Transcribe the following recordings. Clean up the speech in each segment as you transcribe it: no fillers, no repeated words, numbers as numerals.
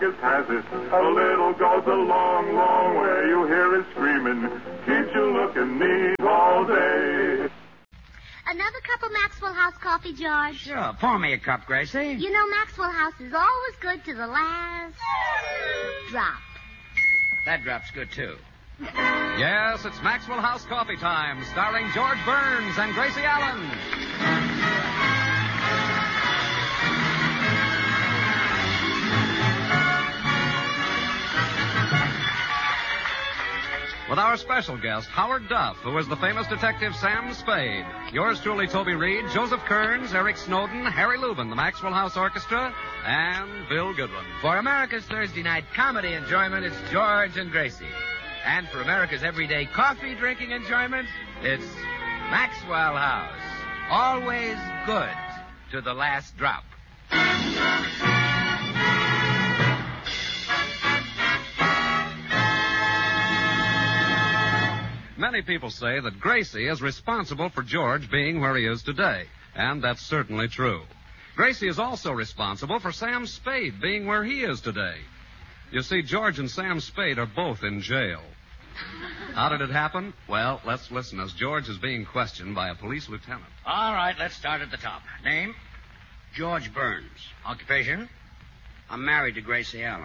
Has it. A little goes a long, long way. You hear it screaming. Keeps you looking neat all day. Another cup of Maxwell House coffee, George? Sure. Pour me a cup, Gracie. You know, Maxwell House is always good to the last drop. That drop's good, too. Yes, it's Maxwell House Coffee Time, starring George Burns and Gracie Allen. With our special guest, Howard Duff, who is the famous detective Sam Spade. Yours truly, Toby Reed, Joseph Kearns, Eric Snowden, Harry Lubin, the Maxwell House Orchestra, and Bill Goodwin. For America's Thursday night comedy enjoyment, it's George and Gracie. And for America's everyday coffee drinking enjoyment, it's Maxwell House. Always good to the last drop. Many people say that Gracie is responsible for George being where he is today, and that's certainly true. Gracie is also responsible for Sam Spade being where he is today. You see, George and Sam Spade are both in jail. How did it happen? Well, let's listen as George is being questioned by a police lieutenant. All right, let's start at the top. Name? George Burns. Occupation? I'm married to Gracie Allen.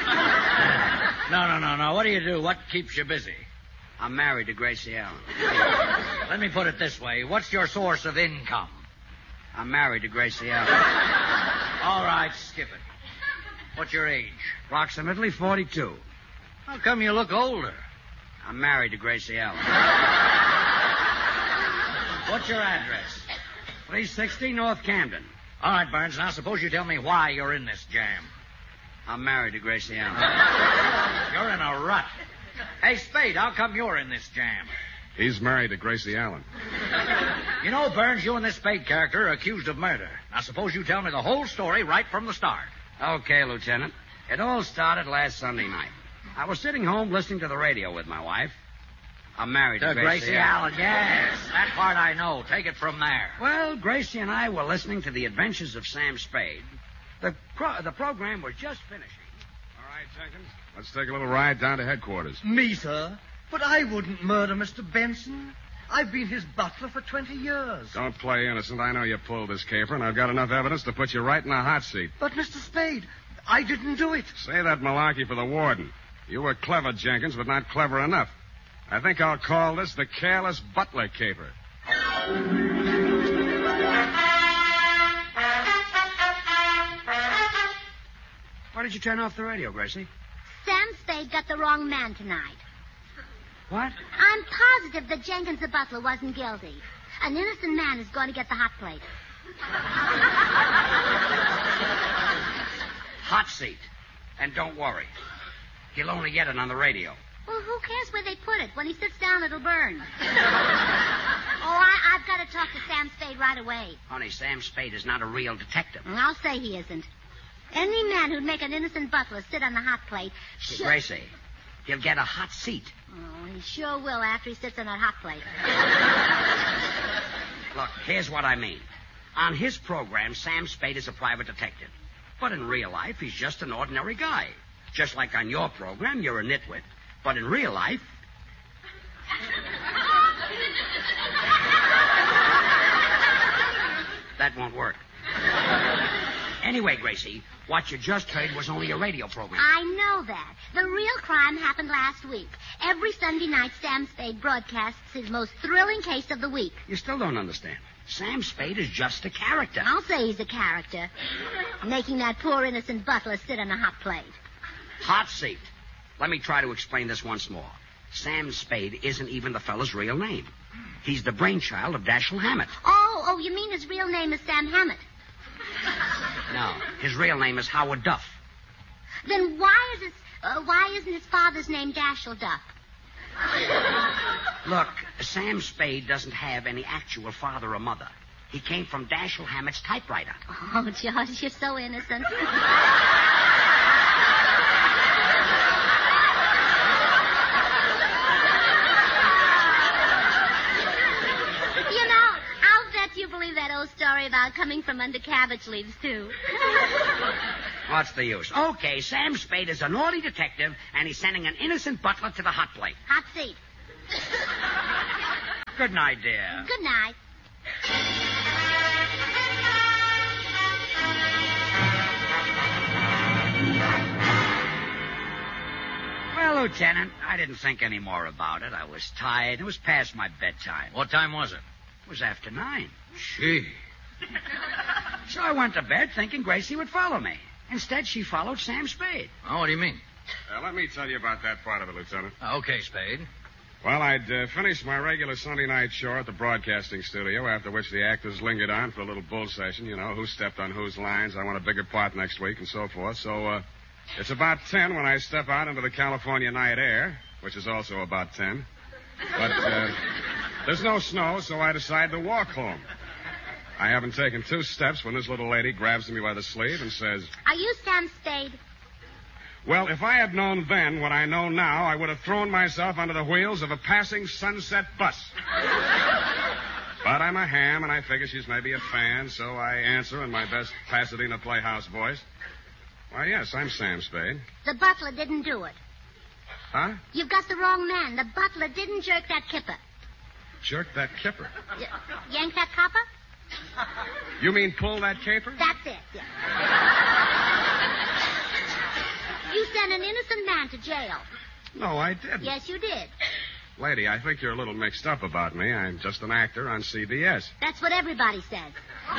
No. What do you do? What keeps you busy? I'm married to Gracie Allen. Let me put it this way. What's your source of income? I'm married to Gracie Allen. All right, skip it. What's your age? Approximately 42. How come you look older? I'm married to Gracie Allen. What's your address? 360 North Camden. All right, Burns, now suppose you tell me why you're in this jam. I'm married to Gracie Allen. You're in a rut. Hey, Spade, how come you're in this jam? He's married to Gracie Allen. You know, Burns, you and this Spade character are accused of murder. Now, suppose you tell me the whole story right from the start. Okay, Lieutenant. It all started last Sunday night. I was sitting home listening to the radio with my wife. I'm married to Gracie Allen. Yes, that part I know. Take it from there. Well, Gracie and I were listening to the adventures of Sam Spade. The program was just finishing. All right, Jenkins, let's take a little ride down to headquarters. Me, sir? But I wouldn't murder Mr. Benson. I've been his butler for 20 years. Don't play innocent. I know you pulled this caper, and I've got enough evidence to put you right in the hot seat. But, Mr. Spade, I didn't do it. Say that malarkey for the warden. You were clever, Jenkins, but not clever enough. I think I'll call this the careless butler caper. Why did you turn off the radio, Gracie? Sam Spade got the wrong man tonight. What? I'm positive that Jenkins the butler wasn't guilty. An innocent man is going to get the hot plate. Hot seat. And don't worry. He'll only get it on the radio. Well, who cares where they put it? When he sits down, it'll burn. I've got to talk to Sam Spade right away. Honey, Sam Spade is not a real detective. I'll say he isn't. Any man who'd make an innocent butler sit on the hot plate should... Gracie, he'll get a hot seat. Oh, he sure will after he sits on that hot plate. Look, here's what I mean. On his program, Sam Spade is a private detective. But in real life, he's just an ordinary guy. Just like on your program, you're a nitwit. But in real life... that won't work. Anyway, Gracie, what you just heard was only a radio program. I know that. The real crime happened last week. Every Sunday night, Sam Spade broadcasts his most thrilling case of the week. You still don't understand. Sam Spade is just a character. I'll say he's a character. Making that poor innocent butler sit on a hot plate. Hot seat. Let me try to explain this once more. Sam Spade isn't even the fellow's real name. He's the brainchild of Dashiell Hammett. Oh, you mean his real name is Sam Hammett? No, his real name is Howard Duff. Then why isn't his father's name Dashiell Duff? Look, Sam Spade doesn't have any actual father or mother. He came from Dashiell Hammett's typewriter. Oh, George, you're so innocent. You believe that old story about coming from under cabbage leaves, too. What's the use? Okay, Sam Spade is a naughty detective, and he's sending an innocent butler to the hot plate. Hot seat. Good night, dear. Good night. Well, Lieutenant, I didn't think any more about it. I was tired. It was past my bedtime. What time was it? It was after 9. Gee. So I went to bed thinking Gracie would follow me. Instead, she followed Sam Spade. Oh, what do you mean? Let me tell you about that part of it, Lieutenant. Okay, Spade. Well, I'd finished my regular Sunday night show at the broadcasting studio, after which the actors lingered on for a little bull session, who stepped on whose lines, I want a bigger part next week, and so forth. So, it's about 10 when I step out into the California night air, which is also about 10. But there's no snow, so I decide to walk home. I haven't taken 2 steps when this little lady grabs me by the sleeve and says, Are you Sam Spade? well, if I had known then what I know now, I would have thrown myself under the wheels of a passing Sunset bus. But I'm a ham, and I figure she's maybe a fan, so I answer in my best Pasadena Playhouse voice. Why, yes, I'm Sam Spade. The butler didn't do it. Huh? You've got the wrong man. The butler didn't jerk that kipper. Jerk that kipper. Yank that copper? You mean pull that caper? That's it, yeah. You sent an innocent man to jail. No, I didn't. Yes, you did. Lady, I think you're a little mixed up about me. I'm just an actor on CBS. That's what everybody says.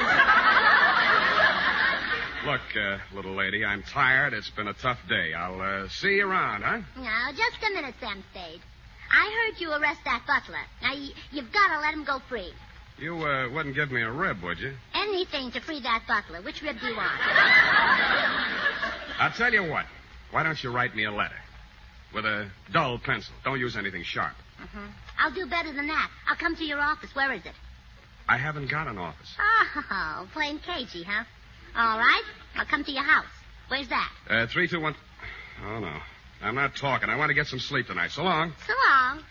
Look, little lady, I'm tired. It's been a tough day. I'll see you around, huh? Now, just a minute, Sam Spade. I heard you arrest that butler. Now, you've got to let him go free. You wouldn't give me a rib, would you? Anything to free that butler. Which rib do you want? I'll tell you what. Why don't you write me a letter? With a dull pencil. Don't use anything sharp. Mm-hmm. I'll do better than that. I'll come to your office. Where is it? I haven't got an office. Oh, plain cagey, huh? All right. I'll come to your house. Where's that? 321... Oh, no. I'm not talking. I want to get some sleep tonight. So long. So long.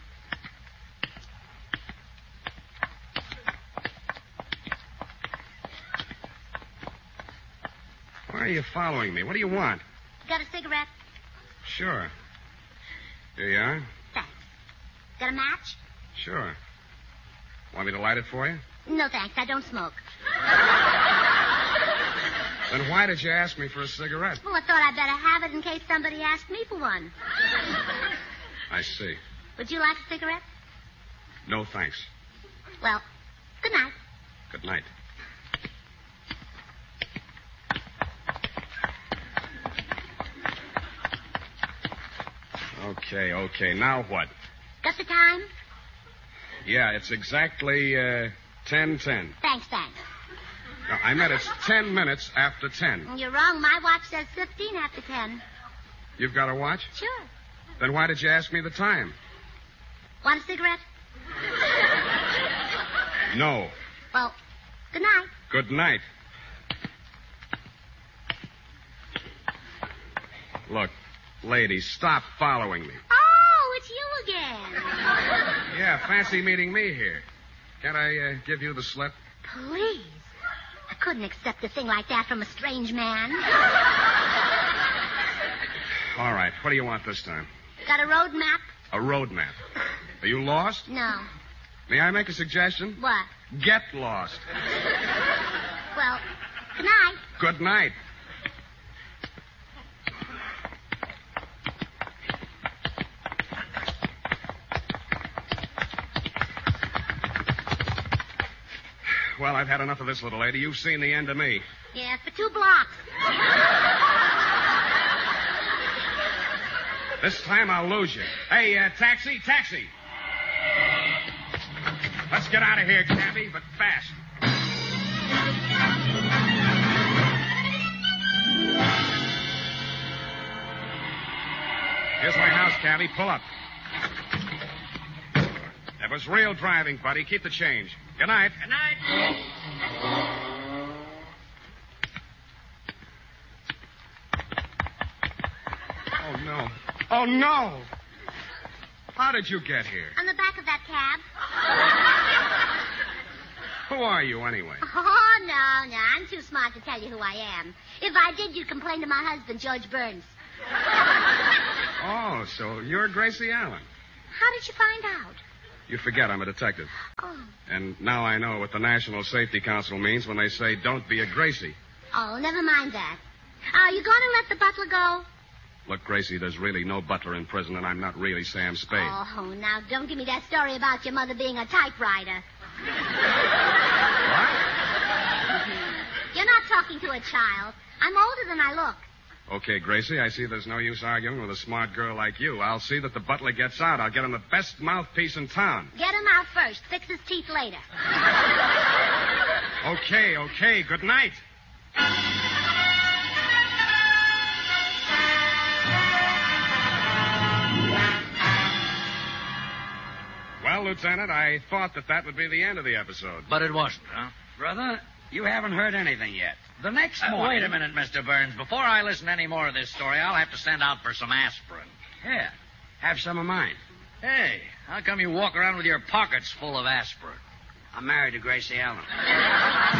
Why are you following me? What do you want? Got a cigarette? Sure. Here you are. Thanks. Got a match? Sure. Want me to light it for you? No, thanks. I don't smoke. Then why did you ask me for a cigarette? Well, I thought I'd better have it in case somebody asked me for one. I see. Would you like a cigarette? No, thanks. Well, good night. Good night. Okay. Now what? Got the time? Yeah, it's exactly 10:10. Thanks. No, I meant it's 10 minutes after 10. You're wrong. My watch says 15 after 10. You've got a watch? Sure. Then why did you ask me the time? Want a cigarette? No. Well, good night. Good night. Look, lady, stop following me. Oh, it's you again. Yeah, fancy meeting me here. Can't I give you the slip? Please. I couldn't accept a thing like that from a strange man. All right. What do you want this time? Got a road map? A road map. Are you lost? No. May I make a suggestion? What? Get lost. Well, good night. Good night. Well, I've had enough of this, little lady. You've seen the end of me. Yeah, for 2 blocks. This time I'll lose you. Hey, taxi. Let's get out of here, cabby, but fast. Here's my house, cabby. Pull up. That was real driving, buddy. Keep the change. Good night. Good night. Oh, no. Oh, no. How did you get here? On the back of that cab. Who are you, anyway? Oh, no. I'm too smart to tell you who I am. If I did, you'd complain to my husband, George Burns. Oh, so you're Gracie Allen. How did you find out? You forget I'm a detective. Oh. And now I know what the National Safety Council means when they say don't be a Gracie. Oh, never mind that. Are you going to let the butler go? Look, Gracie, there's really no butler in prison, and I'm not really Sam Spade. Oh, now don't give me that story about your mother being a typewriter. What? You're not talking to a child. I'm older than I look. Okay, Gracie, I see there's no use arguing with a smart girl like you. I'll see that the butler gets out. I'll get him the best mouthpiece in town. Get him out first. Fix his teeth later. Okay. Good night. Well, Lieutenant, I thought that would be the end of the episode. But it wasn't, huh? Brother, you haven't heard anything yet. The next morning... Wait a minute, Mr. Burns. Before I listen to any more of this story, I'll have to send out for some aspirin. Here, have some of mine. Hey, how come you walk around with your pockets full of aspirin? I'm married to Gracie Allen.